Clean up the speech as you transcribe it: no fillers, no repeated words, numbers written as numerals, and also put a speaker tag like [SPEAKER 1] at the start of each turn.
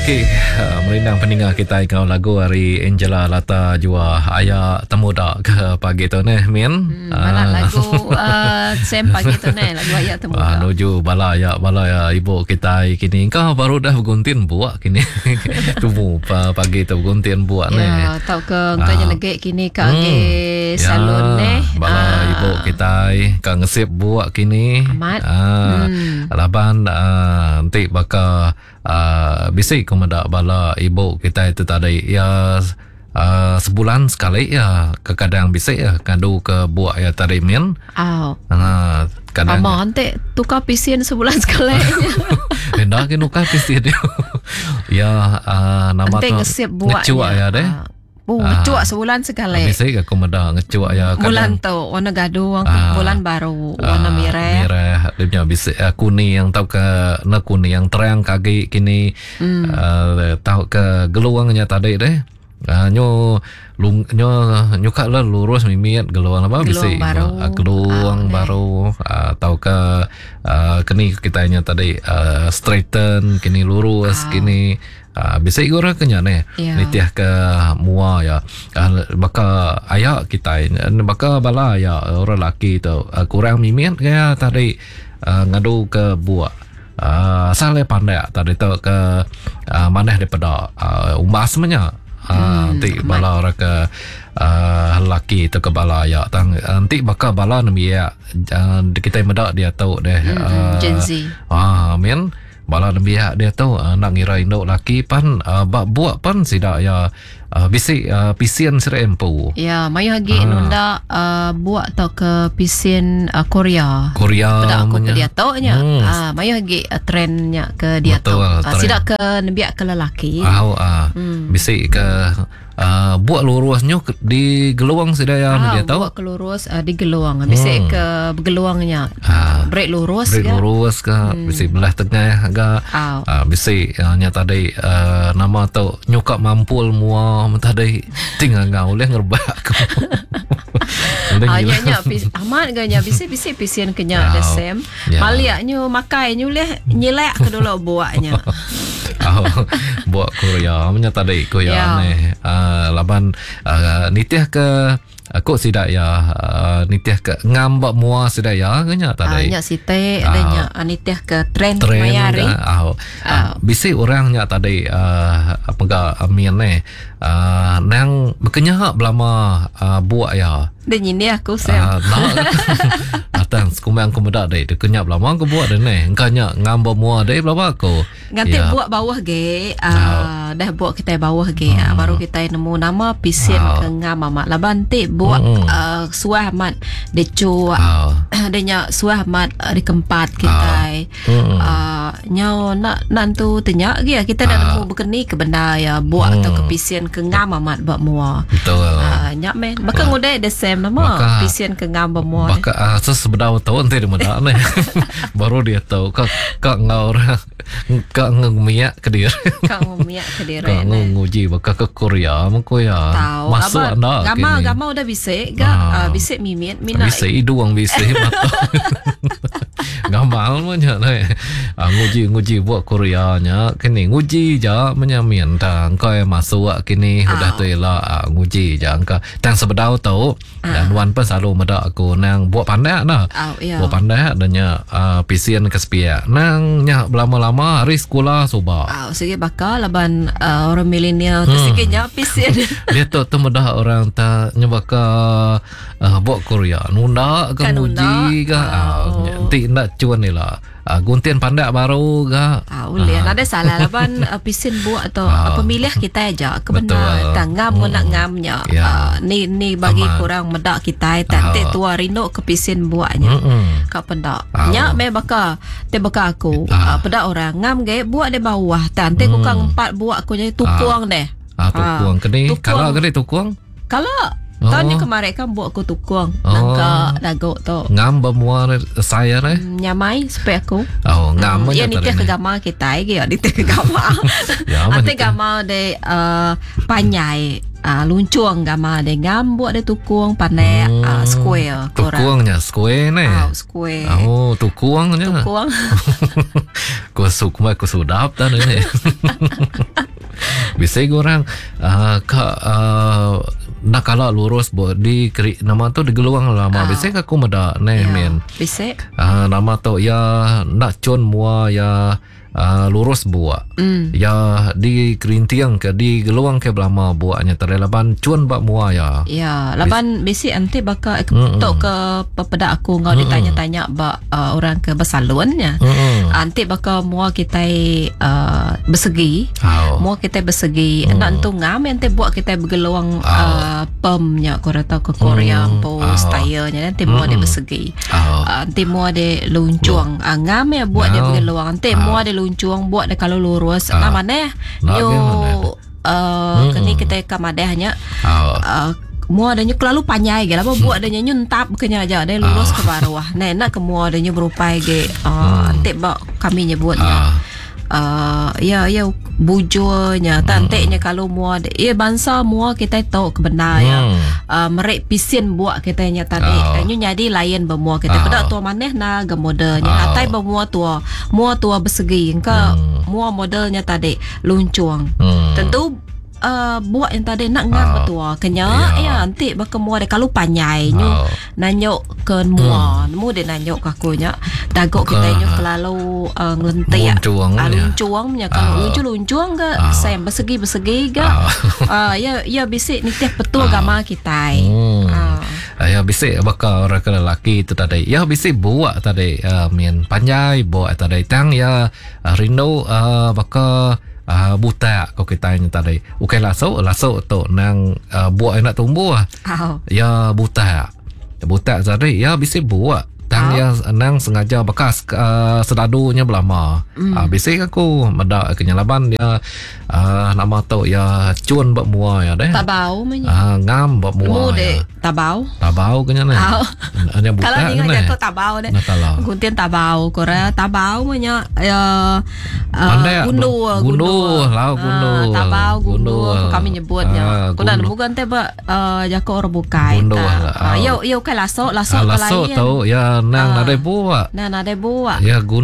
[SPEAKER 1] Okey, melindang pendengar kita kau lagu hari Angela Lata jua ayah temu dak ke pagi tu ni Min.
[SPEAKER 2] Mana lagu sem pagi tu ni lagu ayah temu dak.
[SPEAKER 1] Nuju bala ya ibu kita kini kau baru dah bergunting buat kini. Tubuh pagi tu bergunting buat ni.
[SPEAKER 2] Ya, tahu ke engkau lagi kini ke salon ni.
[SPEAKER 1] Bala ibu kita kau ngesip buat kini.
[SPEAKER 2] Amat.
[SPEAKER 1] Laban nanti bakal bisik kepada bala ibu kita itu tadi ya sebulan sekali ya kadang bisik ya kadu ke buat ya tadi Min.
[SPEAKER 2] Kadang nanti tukar pisian sebulan sekali.
[SPEAKER 1] Hendak ke tukar pisian dia. Ya nama tu ngecuak ya deh.
[SPEAKER 2] Ngecuak sebulan sekali.
[SPEAKER 1] Bisik aku meda ngecuak ya
[SPEAKER 2] bulan tu warna gaduh bulan baru warna merah
[SPEAKER 1] dia punya bisik kuning yang tahu ke kuning yang terang kaki kini tahu ke geluangnya tadi deh. Nyo kalau lurus mimiat geluang apa bisik geluang baru tahu ke kini kitanya tadi straighten kini lurus kini bisik orang kenya ni nitiah ke mua ya baka ayak kita baka bala ya orang laki tu kurang mimiat kaya tadi ngadu ke buat sale pandai tadi tu ke maneh daripada umbas semuanya nanti bala orang ke laki tu ke bala ya nanti baka bala namanya kita medak dia tahu deh
[SPEAKER 2] Gen Z
[SPEAKER 1] amin bala namanya dia tahu nak ngira induk laki pan buat pan sidak ya bisik pisian sere empu
[SPEAKER 2] ya mayu lagi nunda buat tau ke pisian Korea
[SPEAKER 1] pada
[SPEAKER 2] aku ke dia tahu nya mayu lagi trendnya ke dia tahu sidak ke nabiak ke lelaki
[SPEAKER 1] bisik ke buat lurusnya di geluang sedaya dia tahu
[SPEAKER 2] buat kelurus di geluang bisik ke geluangnya break lurus
[SPEAKER 1] ke bisik belah tengah agak bisik nya tadi nama tu nyukap mampul mua tadi tinggal ngau leh ngerbak aku
[SPEAKER 2] nya amat ganya bisik pisian kenya the same maliaknya makainya leh nyelak ke dulu buatnya
[SPEAKER 1] buat Korea punya tadi Korea ni laban nitiah ke aku sidak ya nitiah ke ngambak mua sidak ya kenya tadi
[SPEAKER 2] nya site adanya nitiah ke trend mayari
[SPEAKER 1] bisik orangnya tadi apa ga amin ni nang bekenya belama buat ya
[SPEAKER 2] dan ini aku sem
[SPEAKER 1] datang sekumang aku medak deh dia kenyap lama aku buat deh ni engkanya ngambak mua deh berapa aku
[SPEAKER 2] ganti buat bawah ge dah buat kita bawah ge baru kita nemu nama pisian ke ngam amat laban ti buat suah amat decu adanya suah amat di kempat kita nyau nak nantu tenyak ge kita dah nemu bekeni ke benda ya buat atau ke pisian ke ngam amat buat mua
[SPEAKER 1] betul
[SPEAKER 2] nyak men baka ngudai the same nama pisian ke ngam buat mua
[SPEAKER 1] baka sebedah tahun tadi muda ni baru dia tahu kak ngau orang kak ngumiak ke dia kak nguji baka ke Korea mengko ya masuk anda
[SPEAKER 2] gamau dah bisik bisik mimit mina
[SPEAKER 1] bisik hidung bisik mata gamal punya ni nguji buat Korea nya kini nguji ja menyamin tang kau masuk kini sudah tu lah nguji ja angka tang sebedau tahu dan wan pun selalu meda aku nang buat pandai nah buat pandai adanya pisian ke sepia nang nya lama-lama hari sekolah soba
[SPEAKER 2] segi bakal laban orang milenial kesiknya pisian
[SPEAKER 1] dia tu meda orang ta nyebaka buat Korea nunda ke nguji ke nanti nak cuan ni lah guntian pandai baru ke
[SPEAKER 2] ulian ada salah laban pisian buat atau pemilih kita aja ke benda tanggam nak ngamnya ni bagi kurang medak kita tak tua rino ke pisian buatnya kak pendak nya me baka te baka aku pedak orang ngam ge buat di bawah tante ku kang 4 buat aku jadi tukuang deh
[SPEAKER 1] tukuang kene kalau kene tukuang
[SPEAKER 2] kalau tahun ni kemarin kan buat aku tukuang nangka dago tu
[SPEAKER 1] ngam bemua saya ni
[SPEAKER 2] nyamai supaya aku
[SPEAKER 1] ngam
[SPEAKER 2] ya ni ke kita ke ya ni ke gama ate gama de panyai luncung gama de ngam buat de tukung panek square.
[SPEAKER 1] Tukungnya square ni.
[SPEAKER 2] Square.
[SPEAKER 1] Oh, tukungnya.
[SPEAKER 2] Tukung.
[SPEAKER 1] Ko sukma ko sudap tan ni. Bisa orang nak kalau lurus di nama tu di geluang lama. Bisa aku mada ni men.
[SPEAKER 2] Bisa.
[SPEAKER 1] Nama tu ya nak con mua ya lurus buat. Ya di kerintiang ke di geluang ke belama buatnya terlaban cuan bak mua ya.
[SPEAKER 2] Ya, laban besi nanti bakal tok ke pepada aku ngau ditanya-tanya bak orang ke bersalunnya. Nanti bakal mua kita bersegi. Mua kita bersegi. Nak tu ngam nanti buat kita bergeluang pemnya korang tahu ke Korea po stylenya nanti mua dia bersegi. Nanti mua dia luncung. Ngam ya buat dia bergeluang. Nanti mua dia luncung buat dia kalau lurus mana yo kini kita ke madahnya mua adanya terlalu panjang ge lah buat adanya nyuntap kenya aja dia lurus ke bawah nah nak ke mua adanya berupai ge nanti bak kami nyebutnya ya bujurnya tanteknya kalau mua bangsa mua kita tahu kebenar ya merek pisin buat kita nya tadi nyu jadi lain bermua kita pada tua maneh na ga modelnya atai bermua tua bersegi engka mua modelnya tadi luncung tentu buat yang tadi nak ngam betua kenya ya nanti bakal mua de kalau panjai nyu nanyok ke mua nemu de nanyok kakunya dagok kita nyu kelalu ngelentik luncungnya kalau luncung ke saya bersegi ke ya bisik ni tiap betul gama kita
[SPEAKER 1] ya bisik bakal orang lelaki itu tadi ya bisik buat tadi mian panjai buat tadi tang ya rindu bakal buta kau kita ni tadi ukai lasuk tu nang buat nak tumbuh ya buta tadi ya bisa buat tang ya nang sengaja bekas sedadunya belama bisik aku meda kenyalaban dia nama tu ya cun bak mua ya deh
[SPEAKER 2] tabau
[SPEAKER 1] ngam bak mua ya tabau kenya ni hanya buta
[SPEAKER 2] kalau dia jatuh tabau deh guntian tabau Korea tabau punya gunduh tabau gunduh kami nyebutnya aku dah bukan teba jako orang bukai yo kai lasuk
[SPEAKER 1] tu ya nang ada buat
[SPEAKER 2] ya